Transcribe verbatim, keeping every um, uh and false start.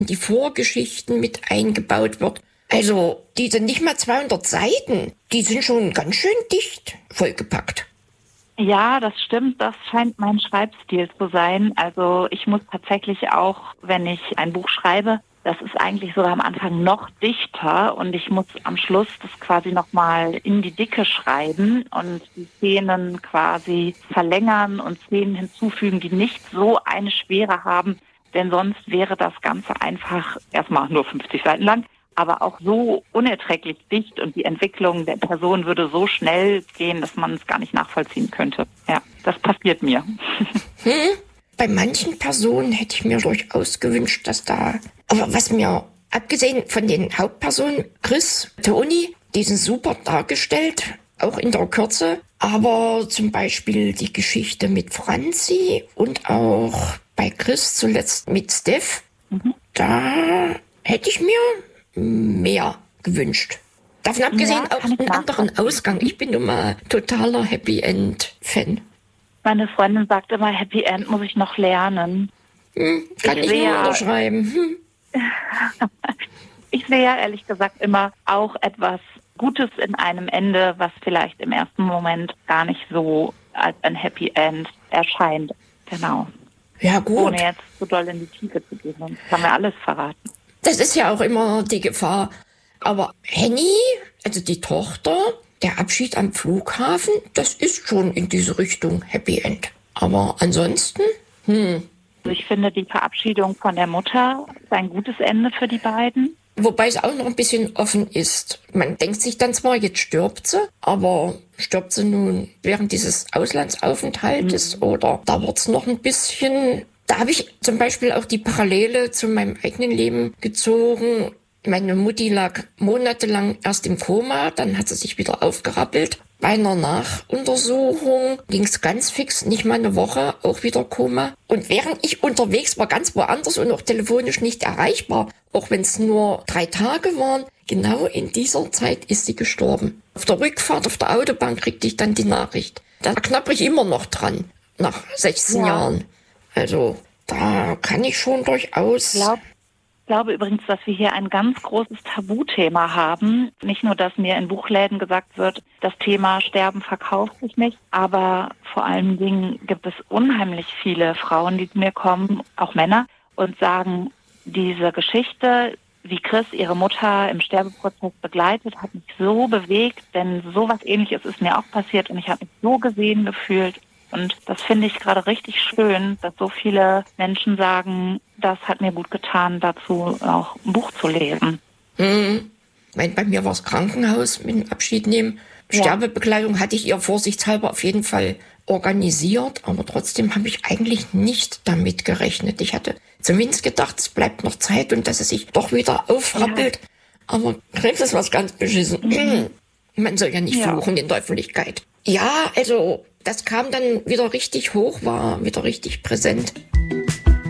die Vorgeschichten mit eingebaut wird. Also diese nicht mal zweihundert Seiten, die sind schon ganz schön dicht vollgepackt. Ja, das stimmt. Das scheint mein Schreibstil zu sein. Also ich muss tatsächlich auch, wenn ich ein Buch schreibe, das ist eigentlich sogar am Anfang noch dichter und ich muss am Schluss das quasi nochmal in die Dicke schreiben und die Szenen quasi verlängern und Szenen hinzufügen, die nicht so eine Schwere haben, denn sonst wäre das Ganze einfach erstmal nur fünfzig Seiten lang, aber auch so unerträglich dicht und die Entwicklung der Person würde so schnell gehen, dass man es gar nicht nachvollziehen könnte. Ja, das passiert mir. Hm? Bei manchen Personen hätte ich mir durchaus gewünscht, dass da... Aber was mir, abgesehen von den Hauptpersonen, Chris, Toni, die sind super dargestellt, auch in der Kürze. Aber zum Beispiel die Geschichte mit Franzi und auch bei Chris zuletzt mit Steph, mhm. da hätte ich mir mehr gewünscht. Davon abgesehen ja, auch einen anderen Ausgang. Ich bin nun mal totaler Happy End-Fan. Meine Freundin sagt immer, Happy End muss ich noch lernen. Hm, kann ich, ich nur unterschreiben. Hm. Ich sehe ja ehrlich gesagt immer auch etwas Gutes in einem Ende, was vielleicht im ersten Moment gar nicht so als ein Happy End erscheint. Genau. Ja, gut. Ohne jetzt so doll in die Tiefe zu gehen. Sonst haben wir alles verraten. Das ist ja auch immer die Gefahr. Aber Henny, also die Tochter, der Abschied am Flughafen, das ist schon in diese Richtung Happy End. Aber ansonsten, hm. Also ich finde, die Verabschiedung von der Mutter ist ein gutes Ende für die beiden. Wobei es auch noch ein bisschen offen ist. Man denkt sich dann zwar, jetzt stirbt sie, aber stirbt sie nun während dieses Auslandsaufenthaltes mhm. oder dauert es noch ein bisschen? Da habe ich zum Beispiel auch die Parallele zu meinem eigenen Leben gezogen. Meine Mutti lag monatelang erst im Koma, dann hat sie sich wieder aufgerappelt. Bei einer Nachuntersuchung ging es ganz fix, nicht mal eine Woche, auch wieder Koma. Und während ich unterwegs war, ganz woanders und auch telefonisch nicht erreichbar, auch wenn es nur drei Tage waren, genau in dieser Zeit ist sie gestorben. Auf der Rückfahrt auf der Autobahn kriegte ich dann die Nachricht. Da knappe ich immer noch dran, nach sechzehn ja. Jahren. Also da kann ich schon durchaus... Glaub. Ich glaube übrigens, dass wir hier ein ganz großes Tabuthema haben. Nicht nur, dass mir in Buchläden gesagt wird, das Thema Sterben verkauft sich nicht, aber vor allen Dingen gibt es unheimlich viele Frauen, die zu mir kommen, auch Männer, und sagen, diese Geschichte, wie Chris ihre Mutter im Sterbeprozess begleitet, hat mich so bewegt, denn sowas Ähnliches ist mir auch passiert und ich habe mich so gesehen gefühlt. Und das finde ich gerade richtig schön, dass so viele Menschen sagen, das hat mir gut getan, dazu auch ein Buch zu lesen. Mhm. Bei mir war es Krankenhaus mit dem Abschied nehmen. Ja. Sterbebekleidung hatte ich ihr vorsichtshalber auf jeden Fall organisiert, aber trotzdem habe ich eigentlich nicht damit gerechnet. Ich hatte zumindest gedacht, es bleibt noch Zeit und dass es sich doch wieder aufrappelt. Ja. Aber Krebs ist was ganz beschissen. Mhm. Man soll ja nicht ja. fluchen in der Öffentlichkeit. Ja, also... Das kam dann wieder richtig hoch, war wieder richtig präsent.